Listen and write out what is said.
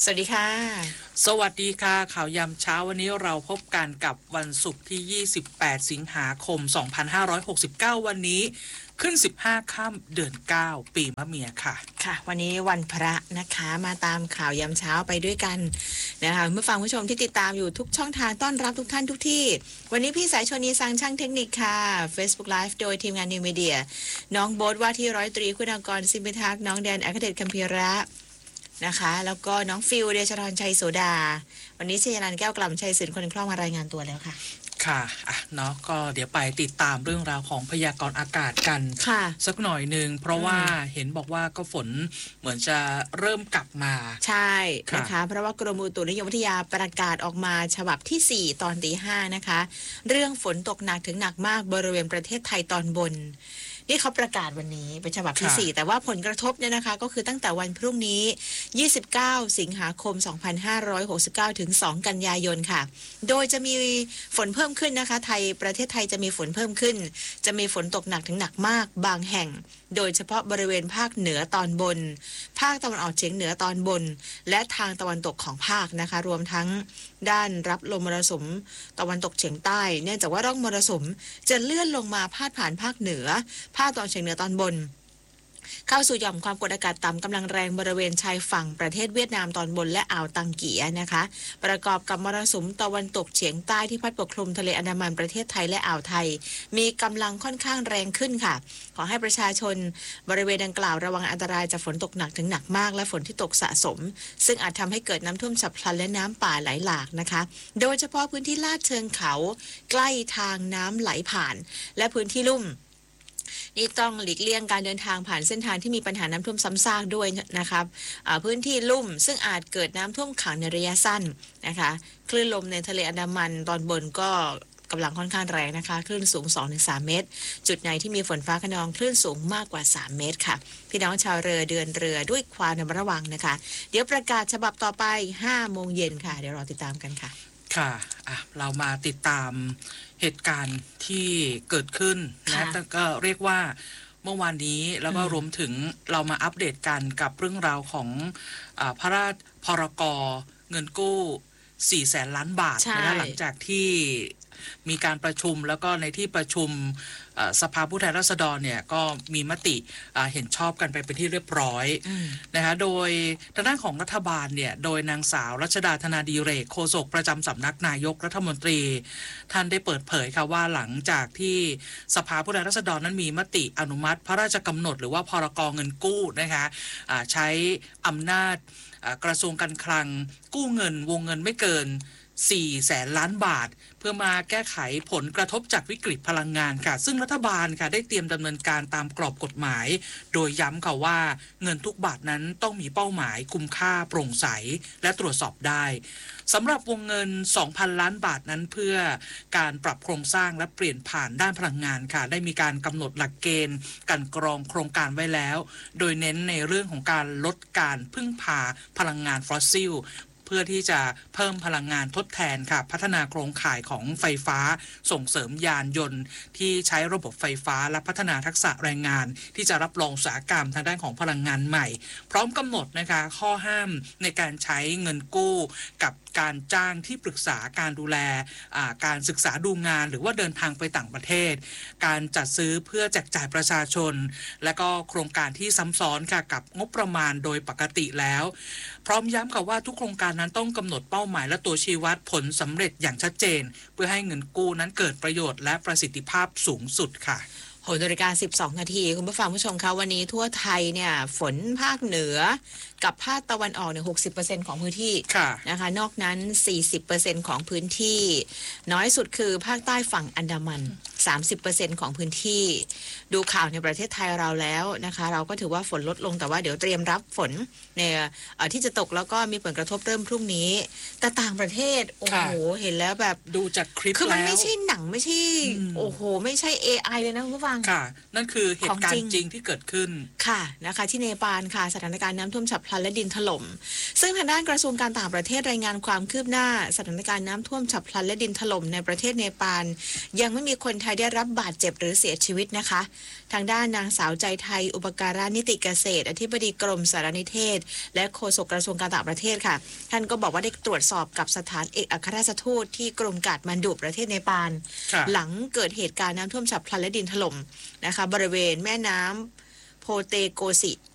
สวัสดีค่ะสวัสดีค่ะข่าวยามเช้าวันนี้เราพบกันกับวันศุกร์ที่28สิงหาคม2569วันนี้ขึ้น15ค่ำเดือน9ปีมะเมียค่ะค่ะวันนี้วันพระนะคะมาตามข่าวยามเช้าไปด้วยกันนะคะเมื่อฟังผู้ชมที่ติดตามอยู่ทุกช่องทางต้อนรับทุกท่านทุกที่วันนี้พี่สายชนีสังช่างเทคนิคค่ะ Facebook Live โดยทีมงานนิวมีเดียน้องโบ๊ทว่าที่ร้อยตรีคุณากรสิมพิทักษ์น้องแดนอัครเดชคัมพีระนะคะแล้วก็น้องฟิลเดชธรชัยโสดาวันนี้ชยนันท์แก้วกล่ำชัยศิลป์คนคล่องมารายงานตัวแล้วค่ะค่ะเนาะก็เดี๋ยวไปติดตามเรื่องราวของพยากรณ์อากาศกันสักหน่อยหนึ่งเพราะว่าเห็นบอกว่าก็ฝนเหมือนจะเริ่มกลับมาใช่นะคะเพราะว่ากรมอุตุนิยมวิทยาประกาศออกมาฉบับที่4ตอนตี5นะคะเรื่องฝนตกหนักถึงหนักมากบริเวณประเทศไทยตอนบนนี่เขาประกาศวันนี้เป็นฉบับที่4แต่ว่าผลกระทบเนี่ยนะคะก็คือตั้งแต่วันพรุ่งนี้29สิงหาคม2569ถึง2กันยายนค่ะโดยจะมีฝนเพิ่มขึ้นนะคะประเทศไทยจะมีฝนเพิ่มขึ้นจะมีฝนตกหนักถึงหนักมากบางแห่งโดยเฉพาะบริเวณภาคเหนือตอนบนภาคตะวันออกเฉียงเหนือตอนบนและทางตะวันตกของภาคนะคะรวมทั้งด้านรับลมมรสุมตะวันตกเฉียงใต้เนื่องจากว่าร่องมรสุมจะเลื่อนลงมาพาดผ่านภาคเหนือภาคตะวันออกเฉียงเหนือตอนบนเข้าสู่หย่อมความกดอากาศต่ำกำลังแรงบริเวณชายฝั่งประเทศเวียดนามตอนบนและอ่าวตังเกียนะคะประกอบกับมรสุมตะวันตกเฉียงใต้ที่พัดปกคลุมทะเลอันดามันประเทศไทยและอ่าวไทยมีกำลังค่อนข้างแรงขึ้นค่ะขอให้ประชาชนบริเวณดังกล่าวระวังอันตรายจากฝนตกหนักถึงหนักมากและฝนที่ตกสะสมซึ่งอาจทำให้เกิดน้ำท่วมฉับพลันและน้ำป่าไหลหลากนะคะโดยเฉพาะพื้นที่ลาดเชิงเขาใกล้ทางน้ำไหลผ่านและพื้นที่ลุ่มนี่ต้องหลีกเลี่ยงการเดินทางผ่านเส้นทางที่มีปัญหาน้ำท่วมซ้ำซากด้วยนะครับพื้นที่ลุ่มซึ่งอาจเกิดน้ำท่วมขังในระยะสั้นนะคะคลื่นลมในทะเลอันดามันตอนบนก็กำลังค่อนข้างแรงนะคะคลื่นสูง 2-3 เมตรจุดไหนที่มีฝนฟ้าคะนองคลื่นสูงมากกว่า3เมตรค่ะพี่น้องชาวเรือเดินเรือด้วยความระมัดระวังนะคะเดี๋ยวประกาศฉบับต่อไป 5 โมงเย็นค่ะเดี๋ยวรอติดตามกันค่ะค่ะเรามาติดตามเหตุการณ์ที่เกิดขึ้นนะก็เรียกว่าเมื่อวานนี้แล้วก็รวมถึงเรามาอัปเดตกันกับเรื่องราวของพรกเงินกู้400,000 ล้านบาทนะหลังจากที่มีการประชุมแล้วก็ในที่ประชุมสภาผู้แทนราษฎรเนี่ยก็มีมติเห็นชอบกันไปเป็นที่เรียบร้อยนะคะโดยทางด้านของรัฐบาลเนี่ยโดยนางสาวรัชดาธนาดีเรกโฆษกประจำสำนักนายกรัฐมนตรีท่านได้เปิดเผยค่ะว่าหลังจากที่สภาผู้แทนราษฎรนั้นมีมติอนุมัติพระราชกำหนดหรือว่าพรกเงินกู้นะคะใช้อำนาจกระทรวงการคลังกู้เงินวงเงินไม่เกิน400,000 ล้านบาทเพื่อมาแก้ไขผลกระทบจากวิกฤตพลังงานค่ะซึ่งรัฐบาลค่ะได้เตรียมดำเนินการตามกรอบกฎหมายโดยย้ำค่ะว่าเงินทุกบาทนั้นต้องมีเป้าหมายคุ้มค่าโปร่งใสและตรวจสอบได้สำหรับวงเงิน 2,000 ล้านบาทนั้นเพื่อการปรับโครงสร้างและเปลี่ยนผ่านด้านพลังงานค่ะได้มีการกำหนดหลักเกณฑ์การกรองโครงการไว้แล้วโดยเน้นในเรื่องของการลดการพึ่งพาพลังงานฟอสซิลเพื่อที่จะเพิ่มพลังงานทดแทนค่ะพัฒนาโครงข่ายของไฟฟ้าส่งเสริมยานยนต์ที่ใช้ระบบไฟฟ้าและพัฒนาทักษะแรงงานที่จะรับรองอุตสาหกรรมทางด้านของพลังงานใหม่พร้อมกำหนดนะคะข้อห้ามในการใช้เงินกู้กับการจ้างที่ปรึกษาการดูแลการศึกษาดูงานหรือว่าเดินทางไปต่างประเทศการจัดซื้อเพื่อแจกจ่ายประชาชนและก็โครงการที่ซ้ำซ้อนค่ะกับงบประมาณโดยปกติแล้วพร้อมย้ำค่ะว่าทุกโครงการนั้นต้องกำหนดเป้าหมายและตัวชี้วัดผลสำเร็จอย่างชัดเจนเพื่อให้เงินกู้นั้นเกิดประโยชน์และประสิทธิภาพสูงสุดค่ะ 6 นาฬิกา 12 นาทีคุณผู้ฟังผู้ชมคะวันนี้ทั่วไทยเนี่ยฝนภาคเหนือกับภาคตะวันออกเนี่ย 60% ของพื้นที่นะคะนอกนั้น 40% ของพื้นที่น้อยสุดคือภาคใต้ฝั่งอันดามัน 30% ของพื้นที่ดูข่าวในประเทศไทยเราแล้วนะคะเราก็ถือว่าฝนลดลงแต่ว่าเดี๋ยวเตรียมรับฝนในที่จะตกแล้วก็มีผลกระทบเริ่มพรุ่งนี้แต่ต่างประเทศโอ้โหเห็นแล้วแบบดูจากคลิปคือมันไม่ใช่หนังไม่ใช่โอ้โหไม่ใช่ AI เลยนะคุณผู้ฟังค่ะนั่นคือเหตุการณ์จริงที่เกิดขึ้นค่ะนะคะที่เนปาลค่ะสถานการณ์น้ำท่วมฉับพลันและดินถล่มซึ่งทางด้านกระทรวงการต่างประเทศรายงานความคืบหน้าสถานการณ์น้ำท่วมฉับพลันและดินถล่มในประเทศเนปาลยังไม่มีคนไทยยได้รับบาดเจ็บหรือเสียชีวิตนะคะ ทางด้านนางสาวใจไทยอุปการะนิติเกษตรอธิบดีกรมสารนิเทศและโฆษกกระทรวงการต่างประเทศค่ะท่านก็บอกว่าได้ตรวจสอบกับสถานเอกอัครราชทูตที่กรุงกาฐมานดูประเทศเนปาลหลังเกิดเหตุการณ์น้ำท่วมฉับพลันและดินถล่มนะคะบริเวณแม่น้ำโพเตโกสิ